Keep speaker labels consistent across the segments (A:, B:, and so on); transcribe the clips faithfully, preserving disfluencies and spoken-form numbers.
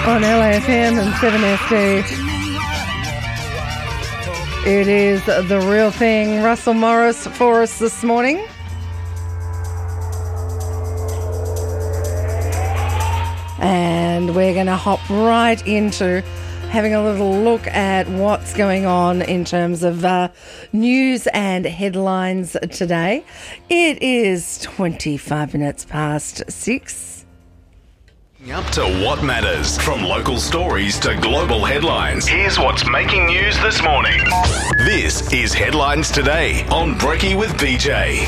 A: on L A F M and seven S D. It is The Real Thing. Russell Morris for us this morning. And we're going to hop right into having a little look at what's going on in terms of uh, news and headlines today. It is twenty-five minutes past six.
B: Up to what matters, from local stories to global headlines. Here's what's making news this morning. This is Headlines Today on Brekkie with B J.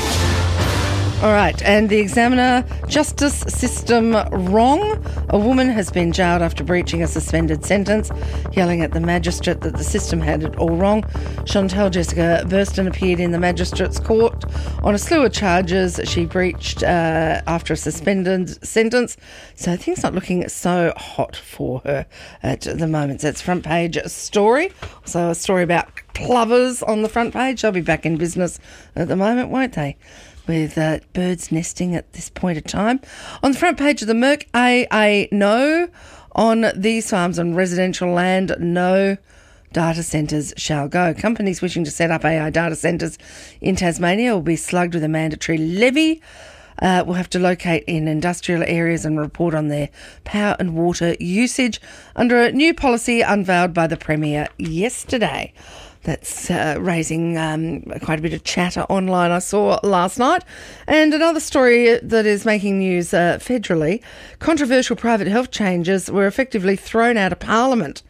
A: All right, and the Examiner, justice system wrong. A woman has been jailed after breaching a suspended sentence, yelling at the magistrate that the system had it all wrong. Chantal Jessica Burston appeared in the magistrate's court on a slew of charges she breached uh, after a suspended sentence. So things not looking so hot for her at the moment. That's front page story. So a story about plovers on the front page. They'll be back in business at the moment, won't they? With uh, birds nesting at this point of time. On the front page of the Merc, A A no. On these farms on residential land, no data centres shall go. Companies wishing to set up A I data centres in Tasmania will be slugged with a mandatory levy. Uh, will have to locate in industrial areas and report on their power and water usage under a new policy unveiled by the Premier yesterday. That's uh, raising um, quite a bit of chatter online, I saw last night. And another story that is making news uh, federally, controversial private health changes were effectively thrown out of Parliament.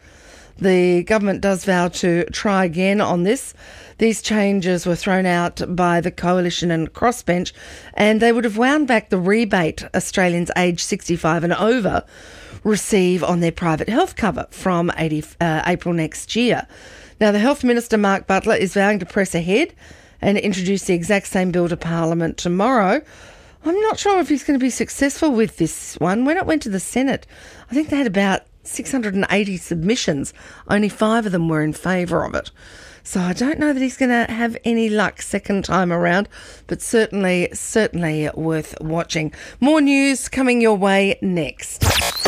A: The government does vow to try again on this. These changes were thrown out by the Coalition and Crossbench, and they would have wound back the rebate Australians aged sixty-five and over receive on their private health cover from eighty, uh, April next year. Now, the Health Minister, Mark Butler, is vowing to press ahead and introduce the exact same bill to Parliament tomorrow. I'm not sure if he's going to be successful with this one. When it went to the Senate, I think they had about six hundred eighty submissions. Only five of them were in favour of it. So I don't know that he's going to have any luck second time around, but certainly, certainly worth watching. More news coming your way next.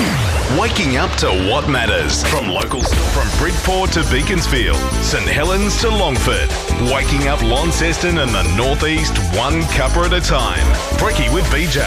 B: Waking up to what matters, from locals from Bridport to Beaconsfield, St Helens to Longford. Waking up Launceston and the Northeast, one cuppa at a time. Brekkie with B J.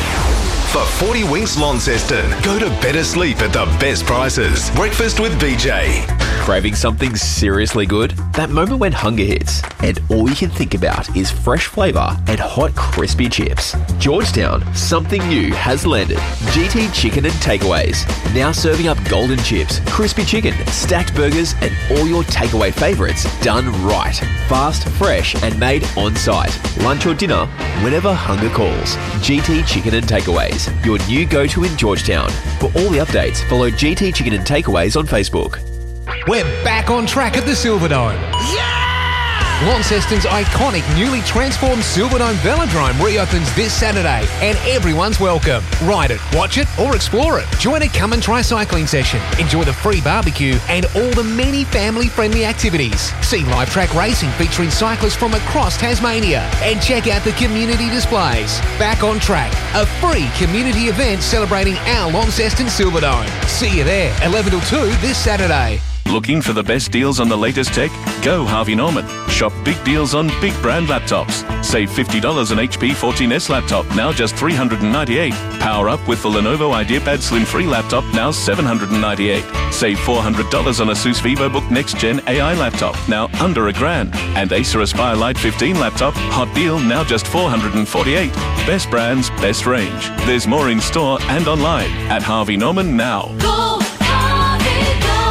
B: For forty winks Launceston, go to better sleep at the best prices. Breakfast with B J.
C: Craving something seriously good? That moment when hunger hits and all you can think about is fresh flavour and hot crispy chips. Georgetown, something new has landed. G T Chicken and Takeaways. Now serving up golden chips, crispy chicken, stacked burgers and all your takeaway favourites done right. Fast, fresh and made on site. Lunch or dinner, whenever hunger calls. G T Chicken and Takeaways, your new go-to in Georgetown. For all the updates, follow G T Chicken and Takeaways on Facebook.
D: We're back on track at the Silverdome. Yeah! Launceston's iconic newly transformed Silverdome Velodrome reopens this Saturday and everyone's welcome. Ride it, watch it or explore it. Join a come and try cycling session. Enjoy the free barbecue and all the many family-friendly activities. See live track racing featuring cyclists from across Tasmania and check out the community displays. Back on track, a free community event celebrating our Launceston Silverdome. See you there, eleven till two this Saturday.
E: Looking for the best deals on the latest tech? Go Harvey Norman. Shop big deals on big brand laptops. Save fifty dollars on H P fourteen S laptop, now just three hundred ninety-eight dollars. Power up with the Lenovo IdeaPad Slim three laptop, now seven hundred ninety-eight dollars. Save four hundred dollars on Asus VivoBook Next Gen A I laptop, now under a grand. And Acer Aspire Lite fifteen laptop, hot deal, now just four hundred forty-eight dollars. Best brands, best range. There's more in store and online at Harvey Norman now.
F: Go, Harvey, go.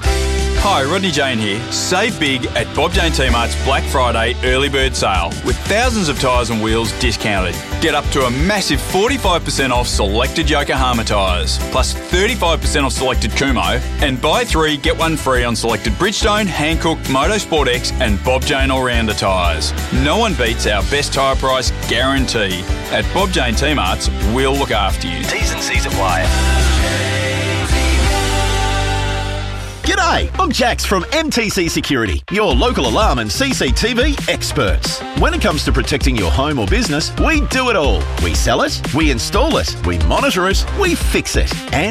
G: Hi, Rodney Jane here. Save big at Bob Jane T-Mart's Black Friday early bird sale with thousands of tyres and wheels discounted. Get up to a massive forty-five percent off selected Yokohama tyres, plus thirty-five percent off selected Kumho, and buy three, get one free on selected Bridgestone, Hankook, Motorsport X and Bob Jane All-Rounder tyres. No one beats our best tyre price guarantee. At Bob Jane T-Mart's, we'll look after you.
B: T's and C's apply.
H: G'day, I'm Jax from M T C Security, your local alarm and C C T V experts. When it comes to protecting your home or business, we do it all. We sell it, we install it, we monitor it, we fix it, and